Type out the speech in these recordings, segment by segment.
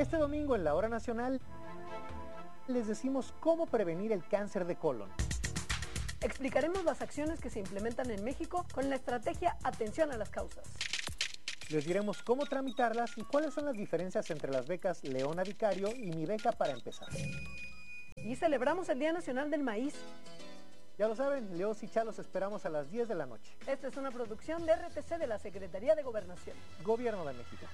Este domingo en la Hora Nacional les decimos cómo prevenir el cáncer de colon. Explicaremos las acciones que se implementan en México con la estrategia Atención a las Causas. Les diremos cómo tramitarlas y cuáles son las diferencias entre las becas Leona Vicario y Mi Beca para Empezar. Y celebramos el Día Nacional del Maíz. Ya lo saben, Leos y Chalos esperamos a las 10 de la noche. Esta es una producción de RTC de la Secretaría de Gobernación. Gobierno de México.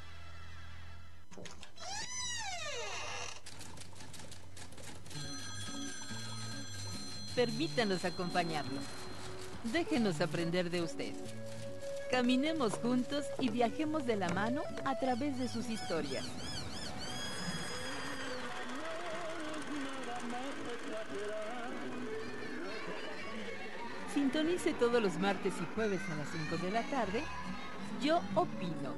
Permítanos acompañarlo. Déjenos aprender de usted. Caminemos juntos y viajemos de la mano a través de sus historias. Sintonice todos los martes y jueves a las 5 de la tarde. Yo opino.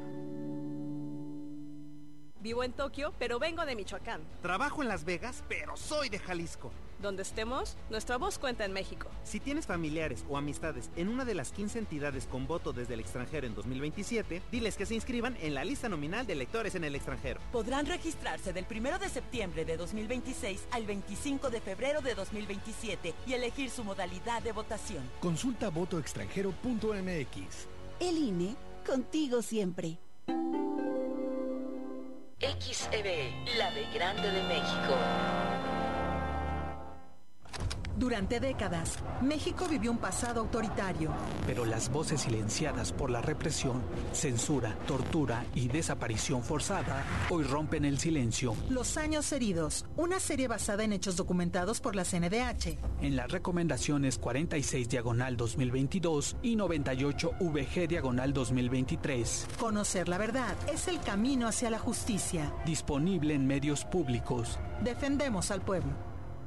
Vivo en Tokio, pero vengo de Michoacán. Trabajo en Las Vegas, pero soy de Jalisco. Donde estemos, nuestra voz cuenta en México. Si tienes familiares o amistades en una de las 15 entidades con voto desde el extranjero en 2027, diles que se inscriban en la lista nominal de electores en el extranjero. Podrán registrarse del 1 de septiembre de 2026 al 25 de febrero de 2027 y elegir su modalidad de votación. Consulta votoextranjero.mx. El INE, contigo siempre. XEB, la de Grande de México. Durante décadas, México vivió un pasado autoritario. Pero las voces silenciadas por la represión, censura, tortura y desaparición forzada hoy rompen el silencio. Los años heridos, una serie basada en hechos documentados por la CNDH. En las recomendaciones 46/2022 y 98/VG/2023. Conocer la verdad es el camino hacia la justicia. Disponible en medios públicos. Defendemos al pueblo.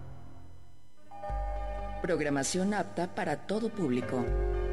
Programación apta para todo público.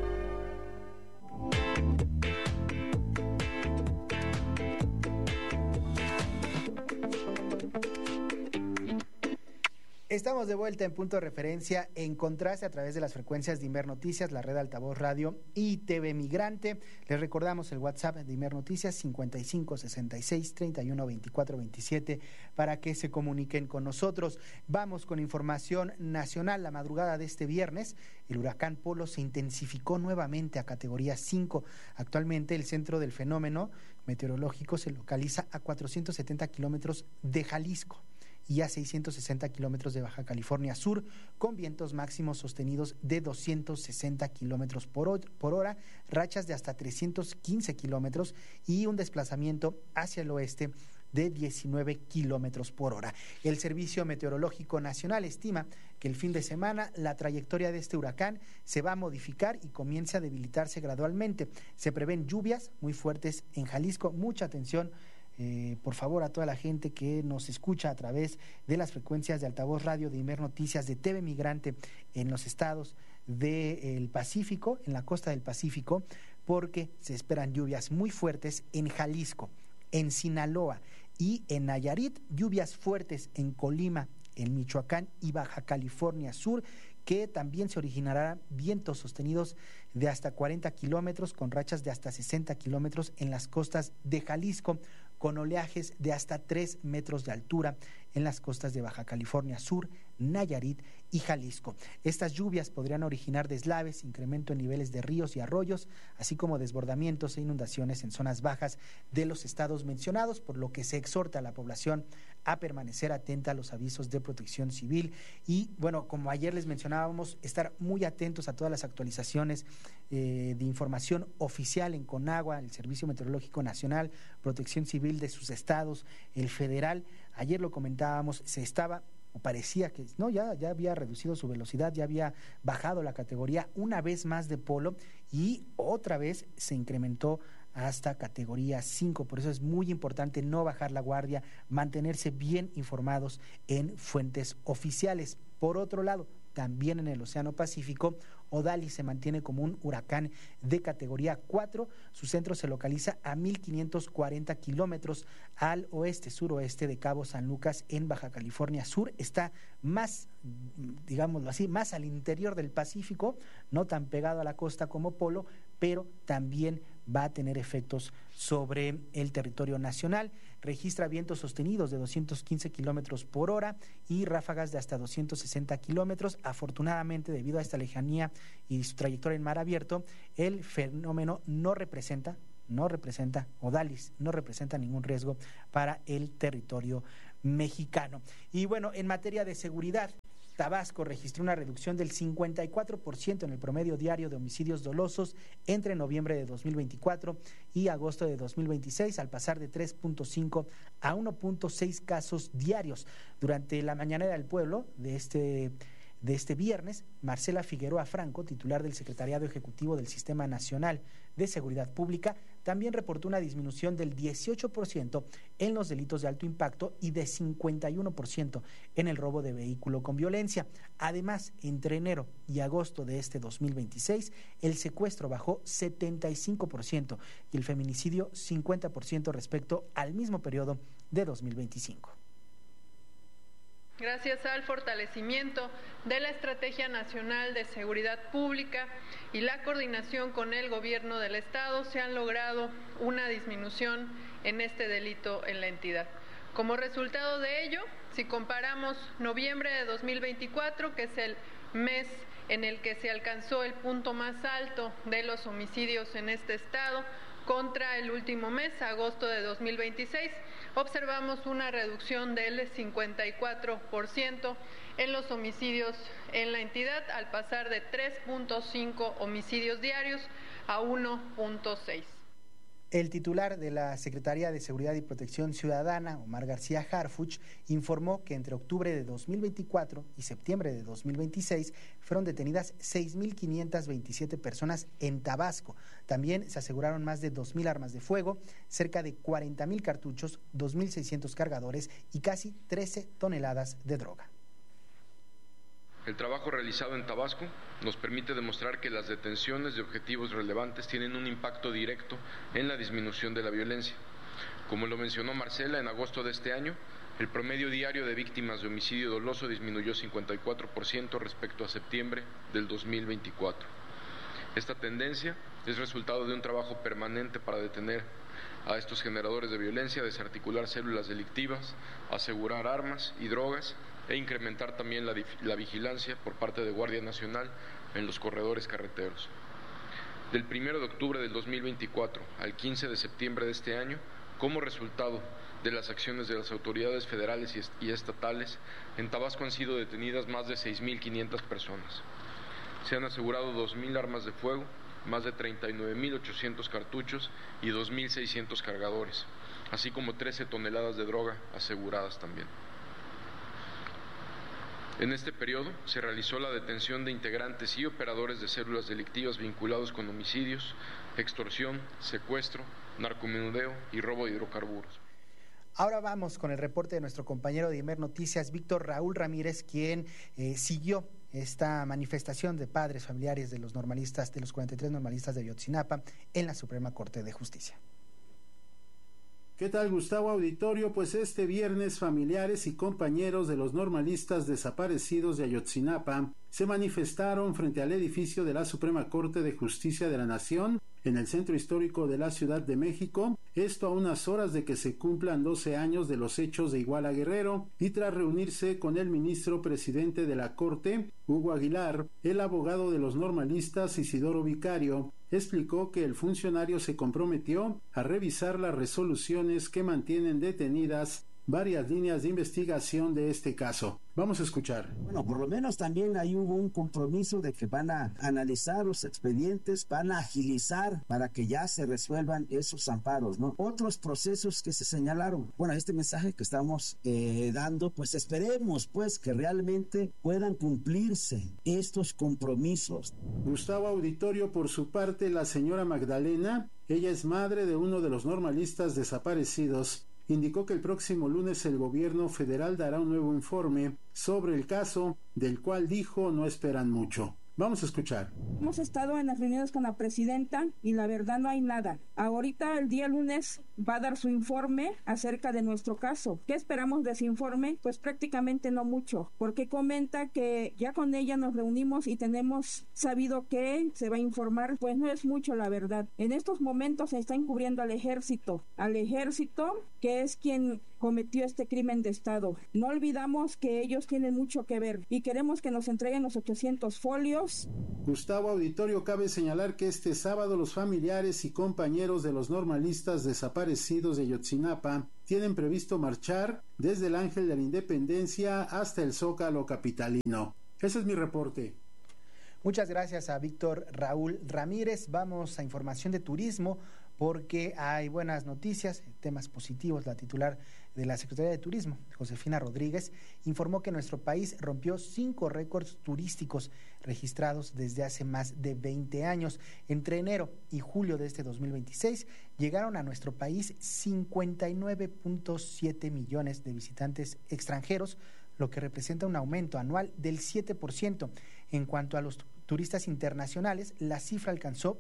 Estamos de vuelta en Punto de Referencia en Contraste a través de las frecuencias de Imer Noticias, la red Altavoz Radio y TV Migrante. Les recordamos el WhatsApp de Imer Noticias 55 66 31 24 27 para que se comuniquen con nosotros. Vamos con información nacional. La madrugada de este viernes, el huracán Polo se intensificó nuevamente a categoría 5. Actualmente el centro del fenómeno meteorológico se localiza a 470 kilómetros de Jalisco y a 660 kilómetros de Baja California Sur, con vientos máximos sostenidos de 260 kilómetros por hora, rachas de hasta 315 kilómetros y un desplazamiento hacia el oeste de 19 kilómetros por hora. El Servicio Meteorológico Nacional estima que el fin de semana la trayectoria de este huracán se va a modificar y comienza a debilitarse gradualmente. Se prevén lluvias muy fuertes en Jalisco. Mucha atención, por favor, a toda la gente que nos escucha a través de las frecuencias de Altavoz Radio de Imer Noticias, de TV Migrante en los estados del Pacífico, en la costa del Pacífico, porque se esperan lluvias muy fuertes en Jalisco, en Sinaloa y en Nayarit, lluvias fuertes en Colima, en Michoacán y Baja California Sur, que también se originarán vientos sostenidos de hasta 40 kilómetros con rachas de hasta 60 kilómetros en las costas de Jalisco, con oleajes de hasta 3 metros de altura en las costas de Baja California Sur, Nayarit y Jalisco. Estas lluvias podrían originar deslaves, incremento en niveles de ríos y arroyos, así como desbordamientos e inundaciones en zonas bajas de los estados mencionados, por lo que se exhorta a la población a permanecer atenta a los avisos de protección civil y, bueno, como ayer les mencionábamos, estar muy atentos a todas las actualizaciones de información oficial en CONAGUA, el Servicio Meteorológico Nacional, Protección Civil de sus estados, el federal. Ayer lo comentábamos, se estaba o parecía que no, ya había reducido su velocidad, ya había bajado la categoría una vez más de Polo y otra vez se incrementó hasta categoría 5. Por eso es muy importante no bajar la guardia, mantenerse bien informados en fuentes oficiales. Por otro lado, también en el Océano Pacífico, Odalis se mantiene como un huracán de categoría 4. Su centro se localiza a 1.540 kilómetros al oeste-suroeste de Cabo San Lucas, en Baja California Sur. Está más, digámoslo así, más al interior del Pacífico, no tan pegado a la costa como Polo, pero también va a tener efectos sobre el territorio nacional. Registra vientos sostenidos de 215 kilómetros por hora y ráfagas de hasta 260 kilómetros. Afortunadamente, debido a esta lejanía y su trayectoria en mar abierto, el fenómeno no representa, Odalis no representa ningún riesgo para el territorio mexicano. Y bueno, en materia de seguridad, Tabasco registró una reducción del 54% en el promedio diario de homicidios dolosos entre noviembre de 2024 y agosto de 2026, al pasar de 3.5 a 1.6 casos diarios. Durante la mañanera del pueblo de este viernes, Marcela Figueroa Franco, titular del Secretariado Ejecutivo del Sistema Nacional de Seguridad Pública, también reportó una disminución del 18% en los delitos de alto impacto y de 51% en el robo de vehículo con violencia. Además, entre enero y agosto de este 2026, el secuestro bajó 75% y el feminicidio 50% respecto al mismo periodo de 2025. Gracias al fortalecimiento de la Estrategia Nacional de Seguridad Pública y la coordinación con el Gobierno del Estado, se han logrado una disminución en este delito en la entidad. Como resultado de ello, si comparamos noviembre de 2024, que es el mes en el que se alcanzó el punto más alto de los homicidios en este estado, contra el último mes, agosto de 2026, observamos una reducción del 54% en los homicidios en la entidad, al pasar de 3.5 homicidios diarios a 1.6. El titular de la Secretaría de Seguridad y Protección Ciudadana, Omar García Harfuch, informó que entre octubre de 2024 y septiembre de 2026 fueron detenidas 6.527 personas en Tabasco. También se aseguraron más de 2.000 armas de fuego, cerca de 40.000 cartuchos, 2.600 cargadores y casi 13 toneladas de droga. El trabajo realizado en Tabasco nos permite demostrar que las detenciones de objetivos relevantes tienen un impacto directo en la disminución de la violencia. Como lo mencionó Marcela, en agosto de este año, el promedio diario de víctimas de homicidio doloso disminuyó 54% respecto a septiembre del 2024. Esta tendencia es resultado de un trabajo permanente para detener a estos generadores de violencia, desarticular células delictivas, asegurar armas y drogas, e incrementar también la vigilancia por parte de Guardia Nacional en los corredores carreteros. Del 1 de octubre del 2024 al 15 de septiembre de este año, como resultado de las acciones de las autoridades federales y estatales, en Tabasco han sido detenidas más de 6.500 personas. Se han asegurado 2.000 armas de fuego, más de 39.800 cartuchos y 2.600 cargadores, así como 13 toneladas de droga aseguradas también. En este periodo se realizó la detención de integrantes y operadores de células delictivas vinculados con homicidios, extorsión, secuestro, narcomenudeo y robo de hidrocarburos. Ahora vamos con el reporte de nuestro compañero de Imer Noticias, Víctor Raúl Ramírez, quien siguió esta manifestación de padres familiares de los normalistas, de los 43 normalistas de Ayotzinapa en la Suprema Corte de Justicia. ¿Qué tal, Gustavo Auditorio? Pues este viernes familiares y compañeros de los normalistas desaparecidos de Ayotzinapa se manifestaron frente al edificio de la Suprema Corte de Justicia de la Nación en el centro histórico de la Ciudad de México, esto a unas horas de que se cumplan 12 años de los hechos de Iguala Guerrero, y tras reunirse con el ministro presidente de la Corte, Hugo Aguilar, el abogado de los normalistas, Isidoro Vicario, explicó que el funcionario se comprometió a revisar las resoluciones que mantienen detenidas varias líneas de investigación de este caso. Vamos a escuchar. Bueno, por lo menos también ahí hubo un compromiso de que van a analizar los expedientes, van a agilizar para que ya se resuelvan esos amparos, ¿no? Otros procesos que se señalaron. Bueno, este mensaje que estamos dando, pues esperemos pues que realmente puedan cumplirse estos compromisos. Gustavo Auditorio, por su parte, la señora Magdalena, ella es madre de uno de los normalistas desaparecidos, indicó que el próximo lunes el gobierno federal dará un nuevo informe sobre el caso, del cual dijo no esperan mucho. Vamos a escuchar. Hemos estado en las reuniones con la presidenta y la verdad no hay nada. Ahorita el día lunes va a dar su informe acerca de nuestro caso. ¿Qué esperamos de ese informe? Pues prácticamente no mucho, porque comenta que ya con ella nos reunimos y tenemos sabido que se va a informar. Pues no es mucho, la verdad. En estos momentos se está encubriendo al ejército que es quien cometió este crimen de Estado. No olvidamos que ellos tienen mucho que ver y queremos que nos entreguen los 800 folios. Gustavo Auditorio, cabe señalar que este sábado los familiares y compañeros de los normalistas desaparecidos de Ayotzinapa tienen previsto marchar desde el Ángel de la Independencia hasta el Zócalo capitalino. Ese es mi reporte. Muchas gracias a Víctor Raúl Ramírez. Vamos a información de turismo porque hay buenas noticias, temas positivos. La titular de la Secretaría de Turismo, Josefina Rodríguez, informó que nuestro país rompió 5 récords turísticos registrados desde hace más de 20 años. Entre enero y julio de este 2026 llegaron a nuestro país 59.7 millones de visitantes extranjeros, lo que representa un aumento anual del 7%. En cuanto a los turistas internacionales, la cifra alcanzó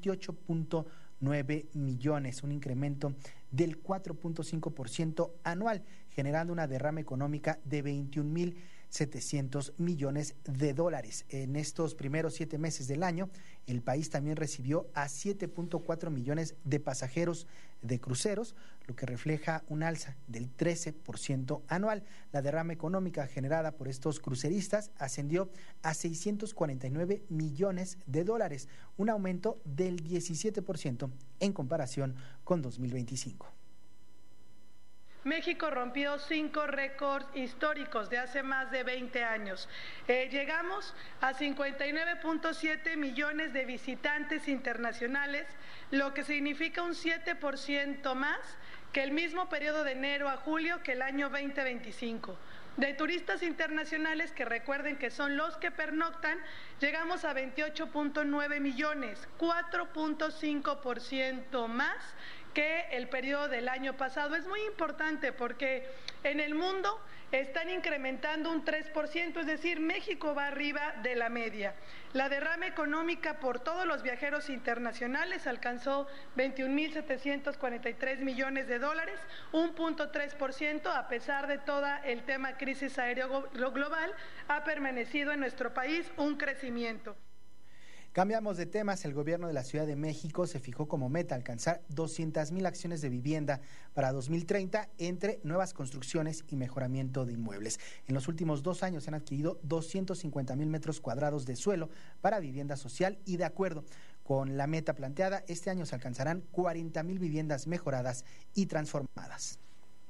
28.9 millones, un incremento del 4.5% anual, generando una derrama económica de 21.700 millones de dólares. En estos primeros 7 meses del año, el país también recibió a 7.4 millones de pasajeros de cruceros, lo que refleja un alza del 13% anual. La derrama económica generada por estos cruceristas ascendió a 649 millones de dólares, un aumento del 17% en comparación con 2025. México rompió 5 récords históricos de hace más de 20 años. Llegamos a 59.7 millones de visitantes internacionales, lo que significa un 7% más que el mismo periodo de enero a julio que el año 2025. De turistas internacionales, que recuerden que son los que pernoctan, llegamos a 28.9 millones, 4.5% más que el periodo del año pasado. Es muy importante porque en el mundo están incrementando un 3%, es decir, México va arriba de la media. La derrama económica por todos los viajeros internacionales alcanzó 21.743 millones de dólares, un 0.3%, a pesar de todo el tema crisis aéreo global, ha permanecido en nuestro país un crecimiento. Cambiamos de temas. El gobierno de la Ciudad de México se fijó como meta alcanzar 200,000 acciones de vivienda para 2030 entre nuevas construcciones y mejoramiento de inmuebles. En los últimos 2 años se han adquirido 250,000 metros cuadrados de suelo para vivienda social y, de acuerdo con la meta planteada, este año se alcanzarán 40,000 viviendas mejoradas y transformadas.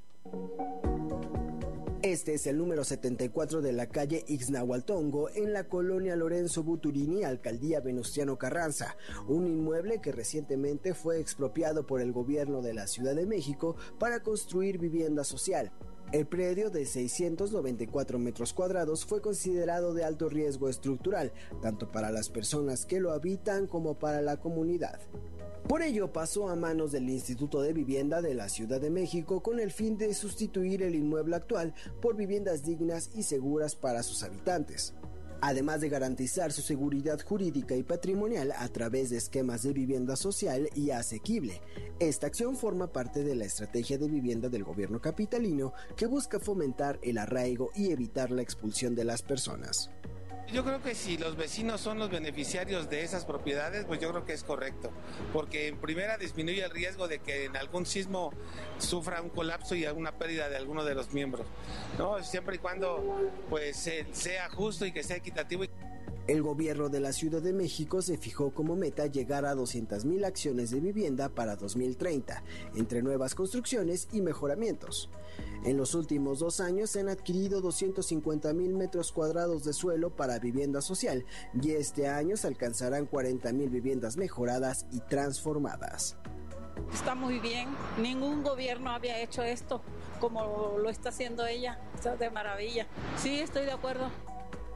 Este es el número 74 de la calle Ixnahualtongo, en la colonia Lorenzo Buturini, alcaldía Venustiano Carranza, un inmueble que recientemente fue expropiado por el gobierno de la Ciudad de México para construir vivienda social. El predio de 694 metros cuadrados fue considerado de alto riesgo estructural, tanto para las personas que lo habitan como para la comunidad. Por ello pasó a manos del Instituto de Vivienda de la Ciudad de México con el fin de sustituir el inmueble actual por viviendas dignas y seguras para sus habitantes, además de garantizar su seguridad jurídica y patrimonial a través de esquemas de vivienda social y asequible. Esta acción forma parte de la estrategia de vivienda del gobierno capitalino, que busca fomentar el arraigo y evitar la expulsión de las personas. Yo creo que si los vecinos son los beneficiarios de esas propiedades, pues yo creo que es correcto, porque en primera disminuye el riesgo de que en algún sismo sufra un colapso y alguna pérdida de alguno de los miembros, ¿no? Siempre y cuando pues sea justo y que sea equitativo. El gobierno de la Ciudad de México se fijó como meta llegar a 200,000 acciones de vivienda para 2030, entre nuevas construcciones y mejoramientos. En los últimos 2 años se han adquirido 250,000 metros cuadrados de suelo para vivienda social y este año se alcanzarán 40,000 viviendas mejoradas y transformadas. Está muy bien, ningún gobierno había hecho esto como lo está haciendo ella, está de maravilla. Sí, estoy de acuerdo.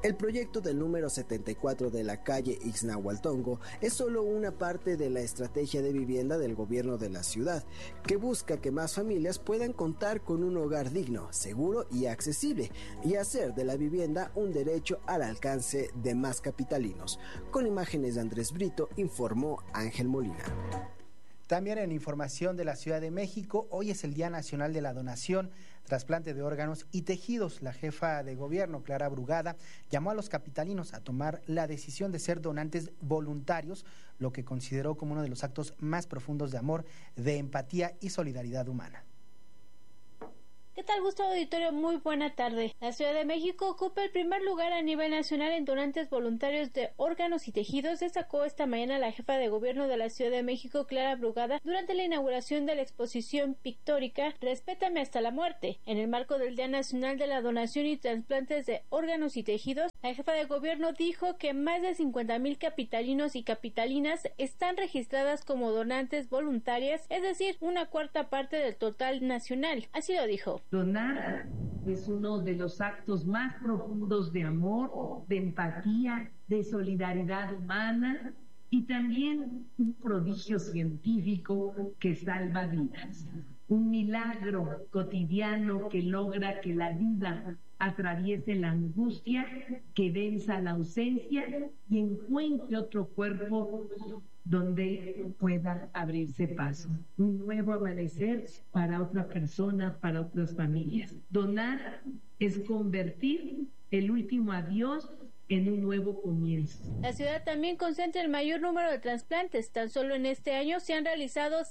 El proyecto del número 74 de la calle Ixnahualtongo es solo una parte de la estrategia de vivienda del gobierno de la ciudad, que busca que más familias puedan contar con un hogar digno, seguro y accesible, y hacer de la vivienda un derecho al alcance de más capitalinos. Con imágenes de Andrés Brito, informó Ángel Molina. También en información de la Ciudad de México, hoy es el Día Nacional de la Donación, Trasplante de Órganos y Tejidos. La jefa de gobierno, Clara Brugada, llamó a los capitalinos a tomar la decisión de ser donantes voluntarios, lo que consideró como uno de los actos más profundos de amor, de empatía y solidaridad humana. ¿Qué tal, Gustavo Auditorio? Muy buena tarde. La Ciudad de México ocupa el primer lugar a nivel nacional en donantes voluntarios de órganos y tejidos, destacó esta mañana la jefa de gobierno de la Ciudad de México, Clara Brugada, durante la inauguración de la exposición pictórica Respétame hasta la muerte. En el marco del Día Nacional de la Donación y Trasplantes de Órganos y Tejidos, la jefa de gobierno dijo que más de 50,000 capitalinos y capitalinas están registradas como donantes voluntarias, es decir, una cuarta parte del total nacional. Así lo dijo. Donar es uno de los actos más profundos de amor, de empatía, de solidaridad humana y también un prodigio científico que salva vidas. Un milagro cotidiano que logra que la vida atraviese la angustia, que venza la ausencia y encuentre otro cuerpo donde pueda abrirse paso. Un nuevo amanecer para otra persona, para otras familias. Donar es convertir el último adiós en un nuevo comienzo. La ciudad también concentra el mayor número de trasplantes. Tan solo en este año se han realizado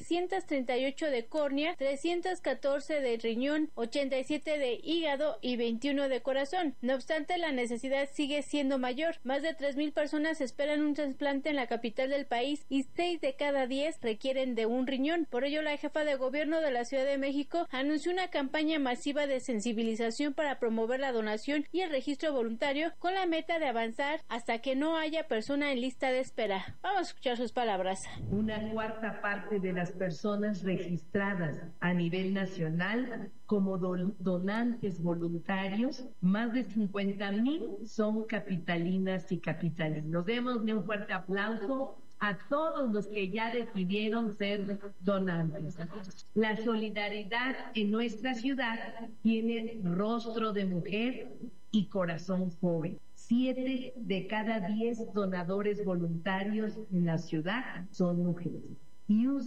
738 de córnea, 314 de riñón, 87 de hígado y 21 de corazón. No obstante, la necesidad sigue siendo mayor. Más de 3,000 personas esperan un trasplante en la capital del país y 6 de cada 10 requieren de un riñón. Por ello, la jefa de gobierno de la Ciudad de México anunció una campaña masiva de sensibilización para promover la donación y el registro voluntario, con la meta de avanzar hasta que no haya persona en lista de espera. Vamos a escuchar sus palabras. Una cuarta parte de las personas registradas a nivel nacional como donantes voluntarios, más de 50,000 son capitalinas y capitalinos. Démosle un fuerte aplauso a todos los que ya decidieron ser donantes. La solidaridad en nuestra ciudad tiene rostro de mujer y corazón joven. 7 de cada 10 donadores voluntarios en la ciudad son mujeres y un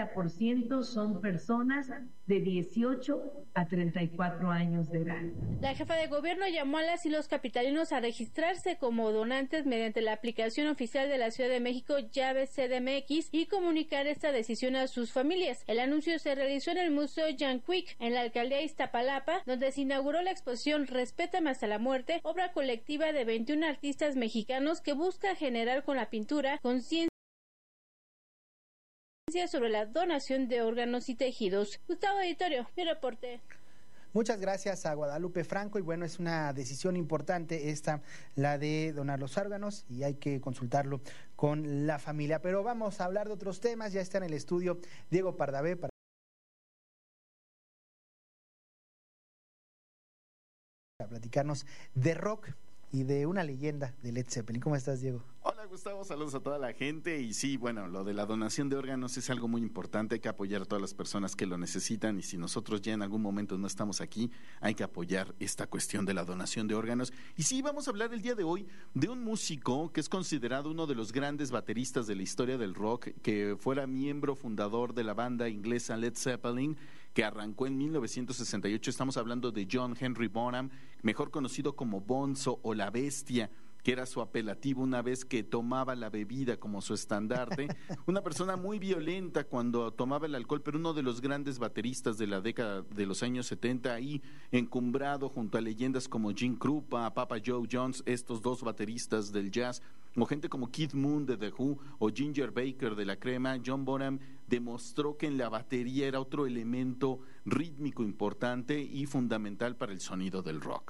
60% son personas de 18 a 34 años de edad. La jefa de gobierno llamó a las y los capitalinos a registrarse como donantes mediante la aplicación oficial de la Ciudad de México Llave CDMX y comunicar esta decisión a sus familias. El anuncio se realizó en el Museo Jan Quick, en la alcaldía de Iztapalapa, donde se inauguró la exposición Respétame hasta la muerte, obra colectiva de 21 artistas mexicanos que busca generar con la pintura conciencia sobre la donación de órganos y tejidos. Gustavo Auditorio, mi reporte. Muchas gracias a Guadalupe Franco, y bueno, es una decisión importante esta, la de donar los órganos, y hay que consultarlo con la familia. Pero vamos a hablar de otros temas. Ya está en el estudio Diego Pardavé para platicarnos de rock y de una leyenda de Led Zeppelin. ¿Cómo estás, Diego? Hola, Gustavo, saludos a toda la gente. Y sí, bueno, lo de la donación de órganos es algo muy importante. Hay que apoyar a todas las personas que lo necesitan, y si nosotros ya en algún momento no estamos aquí, hay que apoyar esta cuestión de la donación de órganos. Y sí, vamos a hablar el día de hoy de un músico que es considerado uno de los grandes bateristas de la historia del rock, que fuera miembro fundador de la banda inglesa Led Zeppelin, que arrancó en 1968. Estamos hablando de John Henry Bonham, mejor conocido como Bonzo o La Bestia, que era su apelativo una vez que tomaba la bebida como su estandarte. Una persona muy violenta cuando tomaba el alcohol, pero uno de los grandes bateristas de la década de los años 70, ahí encumbrado junto a leyendas como Gene Krupa, Papa Joe Jones, estos dos bateristas del jazz, o gente como Keith Moon de The Who o Ginger Baker de La Crema. John Bonham demostró que en la batería era otro elemento rítmico importante y fundamental para el sonido del rock.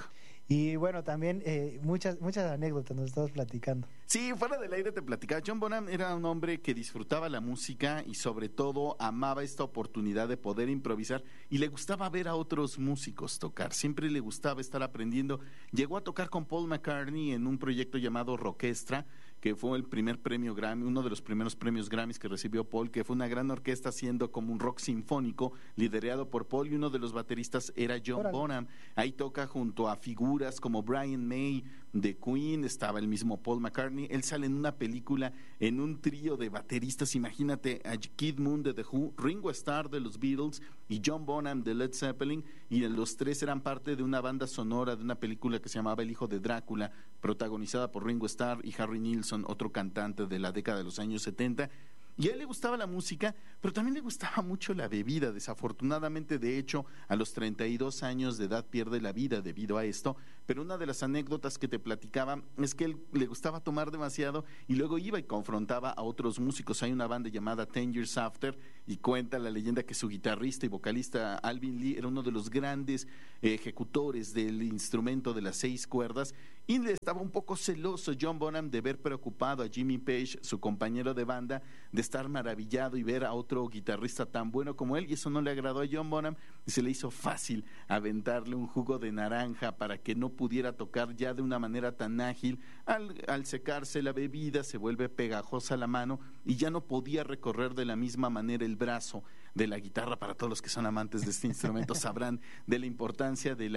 Y bueno, también muchas anécdotas nos estamos platicando. Sí, fuera del aire te platicaba. John Bonham era un hombre que disfrutaba la música y sobre todo amaba esta oportunidad de poder improvisar y le gustaba ver a otros músicos tocar. Siempre le gustaba estar aprendiendo. Llegó a tocar con Paul McCartney en un proyecto llamado Rockestra, que fue el primer premio Grammy, uno de los primeros premios Grammys que recibió Paul, que fue una gran orquesta haciendo como un rock sinfónico liderado por Paul, y uno de los bateristas era John Bonham. Ahí toca junto a figuras como Brian May de Queen, estaba el mismo Paul McCartney. Él sale en una película en un trío de bateristas, imagínate, a Kid Moon de The Who, Ringo Starr de los Beatles y John Bonham de Led Zeppelin, y los tres eran parte de una banda sonora de una película que se llamaba El hijo de Drácula, protagonizada por Ringo Starr y Harry Nilsson, otro cantante de la década de los años 70. Y a él le gustaba la música, pero también le gustaba mucho la bebida. Desafortunadamente, de hecho, a los 32 años de edad pierde la vida debido a esto. Pero una de las anécdotas que te platicaba es que él le gustaba tomar demasiado y luego iba y confrontaba a otros músicos. Hay una banda llamada 10 Years After y cuenta la leyenda que su guitarrista y vocalista Alvin Lee era uno de los grandes ejecutores del instrumento de las 6 cuerdas, y le estaba un poco celoso John Bonham de ver preocupado a Jimmy Page, su compañero de banda, de estar maravillado y ver a otro guitarrista tan bueno como él, y eso no le agradó a John Bonham y se le hizo fácil aventarle un jugo de naranja para que no pudiera tocar ya de una manera tan ágil. Al secarse la bebida se vuelve pegajosa la mano y ya no podía recorrer de la misma manera el brazo de la guitarra. Para todos los que son amantes de este instrumento sabrán de la importancia de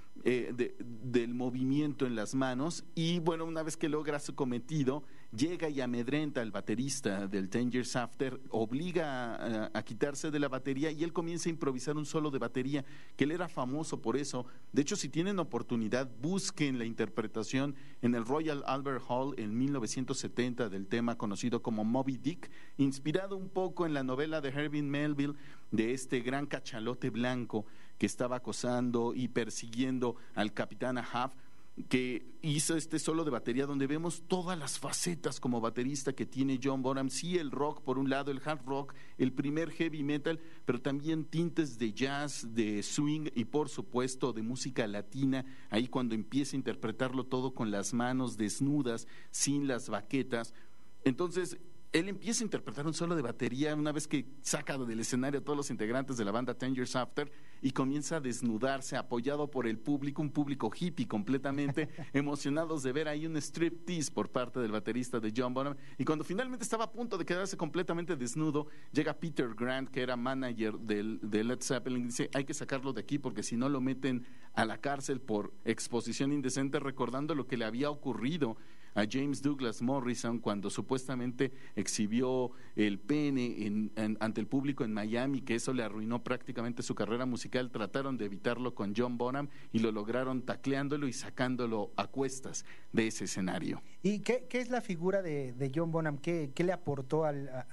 del movimiento en las manos. Y bueno, una vez que logra su cometido, llega y amedrenta al baterista del 10 Years After, obliga a quitarse de la batería, y él comienza a improvisar un solo de batería, que él era famoso por eso. De hecho, si tienen oportunidad, busquen la interpretación en el Royal Albert Hall en 1970 del tema conocido como Moby Dick, inspirado un poco en la novela de Herman Melville, de este gran cachalote blanco que estaba acosando y persiguiendo al capitán Ahab, que hizo este solo de batería donde vemos todas las facetas como baterista que tiene John Bonham. Sí, el rock por un lado, el hard rock, el primer heavy metal, pero también tintes de jazz, de swing y por supuesto de música latina, ahí cuando empieza a interpretarlo todo con las manos desnudas, sin las baquetas. Entonces él empieza a interpretar un solo de batería una vez que saca del escenario a todos los integrantes de la banda 10 Years After y comienza a desnudarse, apoyado por el público, un público hippie completamente, emocionados de ver ahí un striptease por parte del baterista de John Bonham. Y cuando finalmente estaba a punto de quedarse completamente desnudo, llega Peter Grant, que era manager de Led Zeppelin, y dice: hay que sacarlo de aquí porque si no lo meten a la cárcel por exposición indecente, recordando lo que le había ocurrido a James Douglas Morrison cuando supuestamente exhibió el pene ante el público en Miami, que eso le arruinó prácticamente su carrera musical. Trataron de evitarlo con John Bonham y lo lograron tacleándolo y sacándolo a cuestas de ese escenario. ¿Y qué es la figura de John Bonham? ¿Qué le aportó a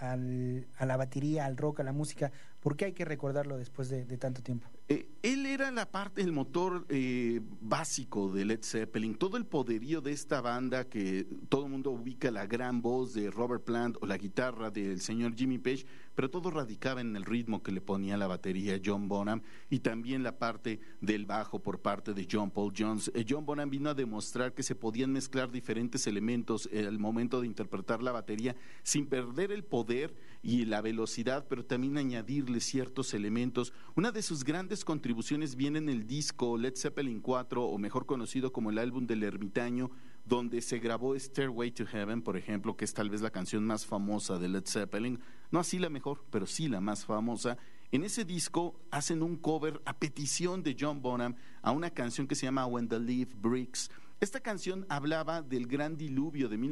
la batería, al rock, a la música? ¿Por qué hay que recordarlo después de tanto tiempo? Él era la parte, el motor básico de Led Zeppelin. Todo el poderío de esta banda, que todo el mundo ubica la gran voz de Robert Plant o la guitarra del señor Jimmy Page, pero todo radicaba en el ritmo que le ponía la batería John Bonham y también la parte del bajo por parte de John Paul Jones. John Bonham vino a demostrar que se podían mezclar diferentes elementos al momento de interpretar la batería sin perder el poder y la velocidad, pero también añadirle ciertos elementos. Una de sus grandes contribuciones viene en el disco Led Zeppelin 4, o mejor conocido como el álbum del ermitaño, donde se grabó Stairway to Heaven, por ejemplo, que es tal vez la canción más famosa de Led Zeppelin, no así la mejor, pero sí la más famosa. En ese disco hacen un cover a petición de John Bonham a una canción que se llama When the Leaf Breaks. Esta canción hablaba del gran diluvio de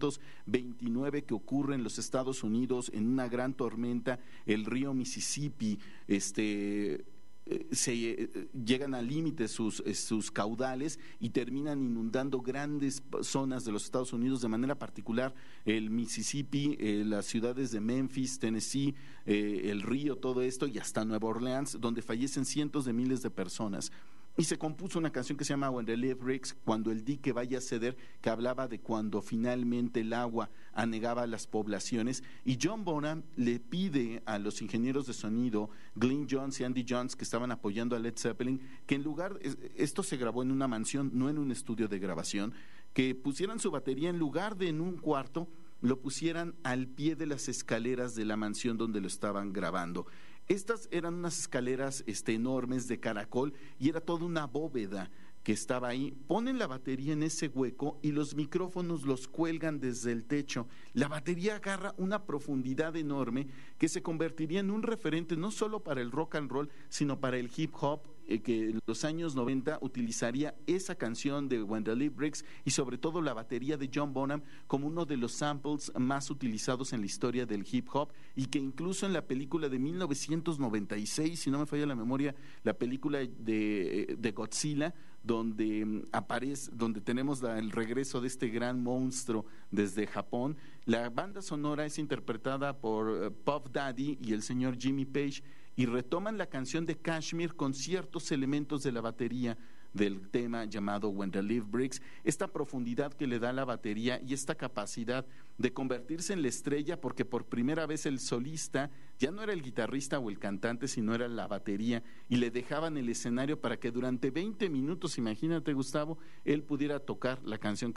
1929 que ocurre en los Estados Unidos en una gran tormenta. El río Mississippi llegan al límite sus caudales y terminan inundando grandes zonas de los Estados Unidos, de manera particular el Mississippi, las ciudades de Memphis, Tennessee, el río, todo esto, y hasta Nueva Orleans, donde fallecen cientos de miles de personas. y se compuso una canción que se llama When the Leaf Breaks, cuando el dique vaya a ceder, que hablaba de cuando finalmente el agua anegaba a las poblaciones, y John Bonham le pide a los ingenieros de sonido, Glyn Johns y Andy Johns, que estaban apoyando a Led Zeppelin, que en lugar, esto se grabó en una mansión, no en un estudio de grabación, que pusieran su batería en lugar de en un cuarto, lo pusieran al pie de las escaleras de la mansión donde lo estaban grabando. Estas eran unas escaleras enormes de caracol y era toda una bóveda que estaba ahí. Ponen la batería en ese hueco y los micrófonos los cuelgan desde el techo. La batería agarra una profundidad enorme que se convertiría en un referente no solo para el rock and roll, sino para el hip hop, que en los años 90 utilizaría esa canción de When the Leaf Breaks y sobre todo la batería de John Bonham como uno de los samples más utilizados en la historia del hip hop, y que incluso en la película de 1996, si no me falla la memoria, la película de Godzilla, donde tenemos el regreso de este gran monstruo desde Japón, la banda sonora es interpretada por Puff Daddy y el señor Jimmy Page, y retoman la canción de Kashmir con ciertos elementos de la batería del tema llamado When the Leaf Breaks, esta profundidad que le da la batería y esta capacidad de convertirse en la estrella, porque por primera vez el solista ya no era el guitarrista o el cantante, sino era la batería, y le dejaban el escenario para que durante 20 minutos, imagínate Gustavo, él pudiera tocar la canción